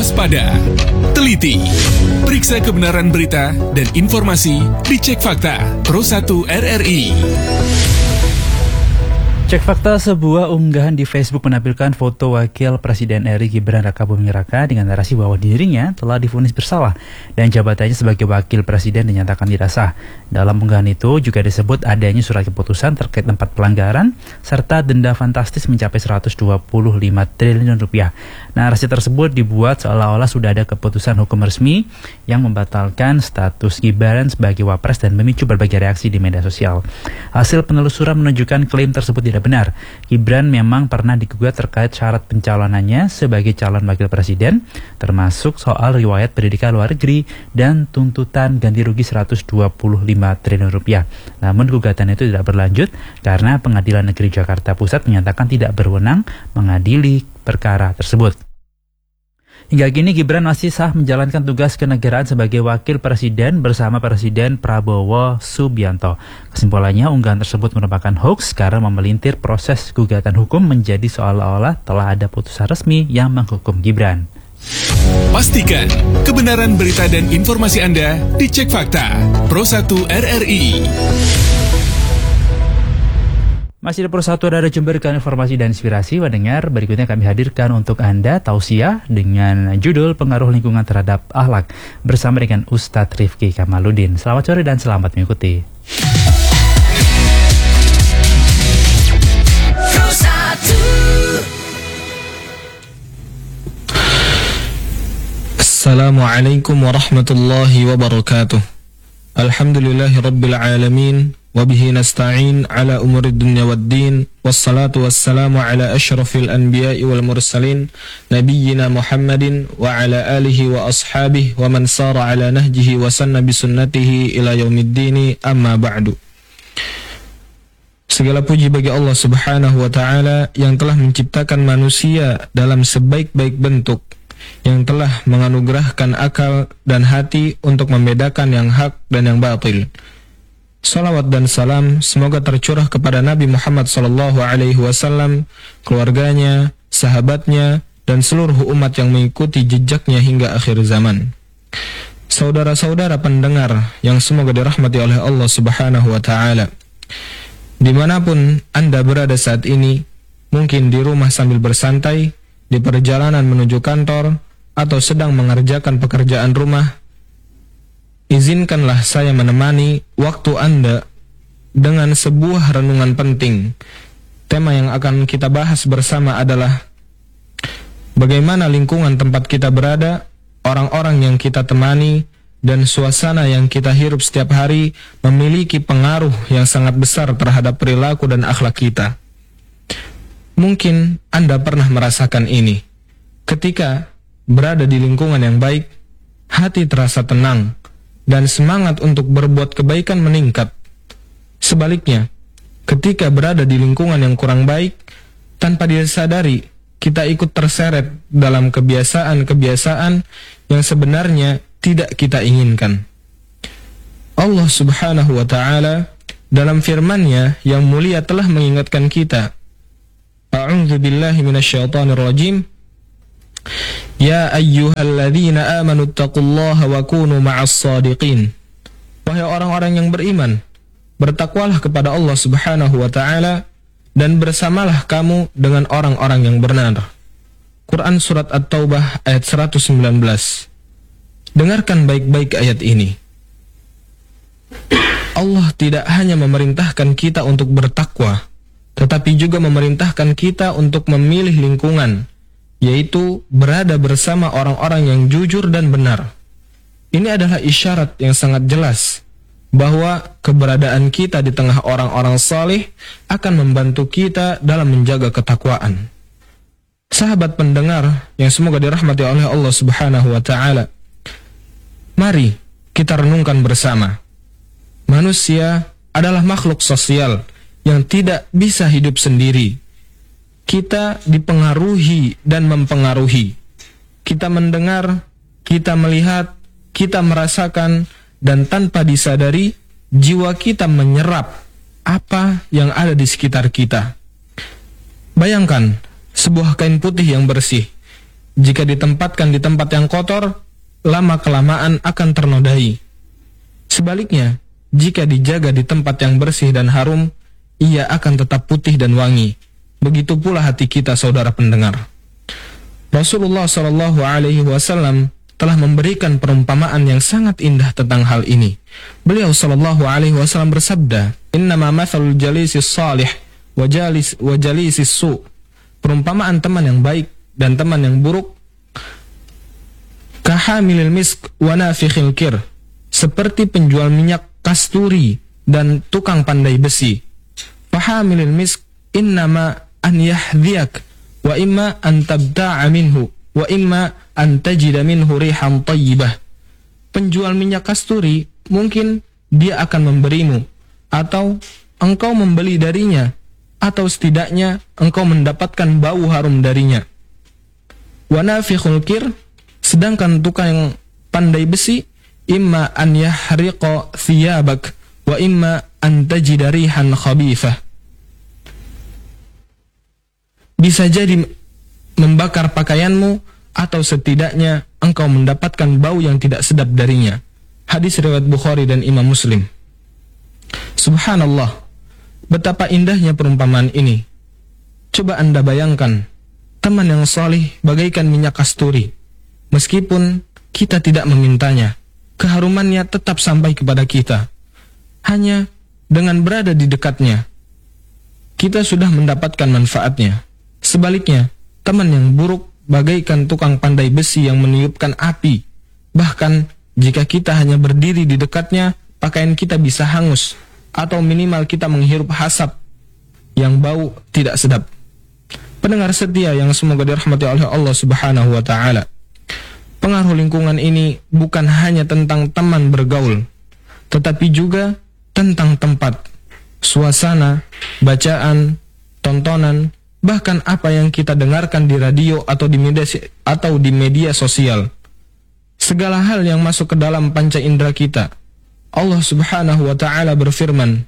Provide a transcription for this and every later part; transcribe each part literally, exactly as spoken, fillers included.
waspada, teliti, periksa kebenaran berita dan informasi di Cek Fakta Pro satu R R I. Cek Fakta, sebuah unggahan di Facebook menampilkan foto Wakil Presiden R I Gibran Rakabuming Raka dengan narasi bahwa dirinya telah divonis bersalah dan jabatannya sebagai Wakil Presiden dinyatakan tidak sah. Dalam unggahan itu juga disebut adanya surat keputusan terkait empat pelanggaran serta denda fantastis mencapai seratus dua puluh lima triliun rupiah. Narasi tersebut dibuat seolah-olah sudah ada keputusan hukum resmi yang membatalkan status Gibran sebagai Wapres dan memicu berbagai reaksi di media sosial. Hasil penelusuran menunjukkan klaim tersebut tidak benar. Gibran memang pernah digugat terkait syarat pencalonannya sebagai calon wakil presiden, termasuk soal riwayat pendidikan luar negeri dan tuntutan ganti rugi seratus dua puluh lima triliun rupiah. Namun gugatan itu tidak berlanjut karena Pengadilan Negeri Jakarta Pusat menyatakan tidak berwenang mengadili perkara tersebut. Hingga kini Gibran masih sah menjalankan tugas kenegaraan sebagai wakil presiden bersama Presiden Prabowo Subianto. Kesimpulannya, unggahan tersebut merupakan hoax karena memelintir proses gugatan hukum menjadi seolah-olah telah ada putusan resmi yang menghukum Gibran. Pastikan kebenaran berita dan informasi Anda di Cek Fakta Pro satu R R I. Masih di Pro satu ada jumberkan informasi dan inspirasi. Mendengar berikutnya kami hadirkan untuk Anda tausiah dengan judul Pengaruh Lingkungan Terhadap Akhlak bersama dengan Ustadz Rifki Kamaludin. Selamat sore dan selamat mengikuti. Pro satu. Assalamualaikum warahmatullahi wabarakatuh. Alhamdulillahi rabbil alamin. Wabihi nasta'in ala umurid dunya waddin. Wassalatu wassalamu ala ashrafil anbiya'i wal mursalin Nabiyyina Muhammadin wa ala alihi wa ashabihi wa man sara ala nahjihi wa sanna bisunnatihi ila yaumiddini, amma ba'du. Segala puji bagi Allah subhanahu wa ta'ala yang telah menciptakan manusia dalam sebaik-baik bentuk, yang telah menganugerahkan akal dan hati untuk membedakan yang hak dan yang batil. Salawat dan salam semoga tercurah kepada Nabi Muhammad sallallahu alaihi wasallam, keluarganya, sahabatnya, dan seluruh umat yang mengikuti jejaknya hingga akhir zaman. Saudara-saudara pendengar yang semoga dirahmati oleh Allah subhanahu wa ta'ala, dimanapun Anda berada saat ini, mungkin di rumah sambil bersantai, di perjalanan menuju kantor, atau sedang mengerjakan pekerjaan rumah, izinkanlah saya menemani waktu Anda dengan sebuah renungan penting. Tema yang akan kita bahas bersama adalah bagaimana lingkungan tempat kita berada, orang-orang yang kita temani, dan suasana yang kita hirup setiap hari memiliki pengaruh yang sangat besar terhadap perilaku dan akhlak kita. Mungkin Anda pernah merasakan ini. Ketika berada di lingkungan yang baik, hati terasa tenang dan semangat untuk berbuat kebaikan meningkat. Sebaliknya, ketika berada di lingkungan yang kurang baik, tanpa disadari, kita ikut terseret dalam kebiasaan-kebiasaan yang sebenarnya tidak kita inginkan. Allah subhanahu wa ta'ala dalam firman-Nya yang mulia telah mengingatkan kita. A'udzu billahi minasyaitonir rajim. Ya ayyuhalladzina amanu taqullaha wa kunu ma'as shadiqin. Wahai orang-orang yang beriman, bertakwalah kepada Allah subhanahu wa ta'ala dan bersamalah kamu dengan orang-orang yang benar. Quran Surat At-Taubah ayat seratus sembilan belas. Dengarkan baik-baik ayat ini. Allah tidak hanya memerintahkan kita untuk bertakwa, tetapi juga memerintahkan kita untuk memilih lingkungan, yaitu berada bersama orang-orang yang jujur dan benar. Ini adalah isyarat yang sangat jelas bahwa keberadaan kita di tengah orang-orang saleh akan membantu kita dalam menjaga ketakwaan. Sahabat pendengar yang semoga dirahmati oleh Allah subhanahu wa ta'ala, mari kita renungkan bersama. Manusia adalah makhluk sosial yang tidak bisa hidup sendiri. Kita dipengaruhi dan mempengaruhi. Kita mendengar, kita melihat, kita merasakan, dan tanpa disadari, jiwa kita menyerap apa yang ada di sekitar kita. Bayangkan sebuah kain putih yang bersih. jika ditempatkan di tempat yang kotor, lama-kelamaan akan ternodai. Sebaliknya, jika dijaga di tempat yang bersih dan harum, ia akan tetap putih dan wangi. Begitu pula hati kita, saudara pendengar. Rasulullah shallallahu alaihi wasallam telah memberikan perumpamaan yang sangat indah tentang hal ini. Beliau shallallahu alaihi wasallam bersabda, "Innama mathalul jalisis salih wa jalis wa jalisis su." Perumpamaan teman yang baik dan teman yang buruk, kahamilil misk wa nafikhil kir, seperti penjual minyak kasturi dan tukang pandai besi. Fahamilil misk innama an yahdhiyak wa imma an tabta'a minhu wa imma an tajida minhu rihan tayyibah. Penjual minyak kasturi mungkin dia akan memberimu, atau engkau membeli darinya, atau setidaknya engkau mendapatkan bau harum darinya. Wa nafikhul kir, sedangkan tukang pandai besi, imma an yahriqa thiyabak wa imma an tajida rihan khabithah. Bisa jadi membakar pakaianmu, atau setidaknya engkau mendapatkan bau yang tidak sedap darinya. Hadis riwayat Bukhari dan Imam Muslim. Subhanallah, betapa indahnya perumpamaan ini. Coba Anda bayangkan, teman yang salih bagaikan minyak kasturi. Meskipun kita tidak memintanya, keharumannya tetap sampai kepada kita. Hanya dengan berada di dekatnya, kita sudah mendapatkan manfaatnya. Sebaliknya, teman yang buruk bagaikan tukang pandai besi yang meniupkan api. Bahkan, jika kita hanya berdiri di dekatnya, pakaian kita bisa hangus, atau minimal kita menghirup asap yang bau tidak sedap. Pendengar setia yang semoga dirahmati oleh Allah Subhanahu wa Ta'ala, pengaruh lingkungan ini bukan hanya tentang teman bergaul, tetapi juga tentang tempat, suasana, bacaan, tontonan, bahkan apa yang kita dengarkan di radio atau di media atau di media sosial. Segala hal yang masuk ke dalam panca indera kita. Allah Subhanahu wa Ta'ala berfirman,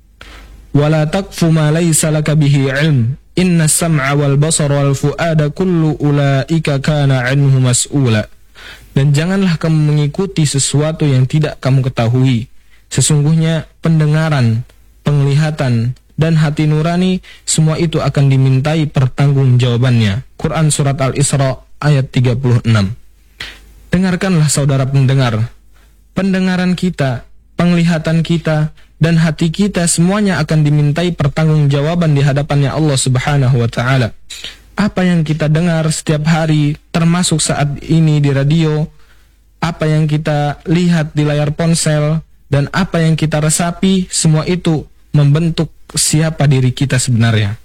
"Wala taqfu ma laysa laka bihi 'ilm, inna as-sam'a wal basara wal fu'ada kullu ulaika kana 'anhu mas'ula." Dan janganlah kamu mengikuti sesuatu yang tidak kamu ketahui. Sesungguhnya pendengaran, penglihatan, dan hati nurani, semua itu akan dimintai pertanggungjawabannya. Quran Surat Al-Isra ayat tiga puluh enam. Dengarkanlah saudara pendengar, pendengaran kita, penglihatan kita, dan hati kita semuanya akan dimintai pertanggungjawaban di hadapannya Allah Subhanahu wa Ta'ala. Apa yang kita dengar setiap hari, termasuk saat ini di radio, apa yang kita lihat di layar ponsel, dan apa yang kita resapi, semua itu membentuk siapa diri kita sebenarnya.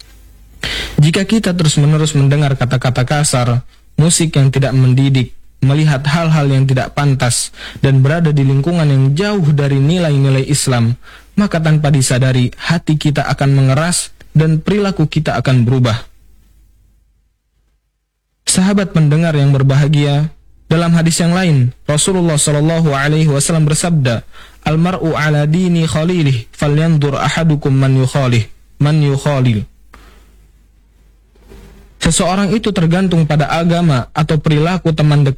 Jika kita terus-menerus mendengar kata-kata kasar, musik yang tidak mendidik, melihat hal-hal yang tidak pantas, dan berada di lingkungan yang jauh dari nilai-nilai Islam, maka tanpa disadari hati kita akan mengeras dan perilaku kita akan berubah. Sahabat pendengar yang berbahagia, dalam hadis yang lain, Rasulullah shallallahu alaihi wasallam bersabda, "Al-mar'u ala dini khalilih, falyandur ahadukum man yukhalih, man yukhalil." Seseorang itu tergantung pada agama atau perilaku teman dekat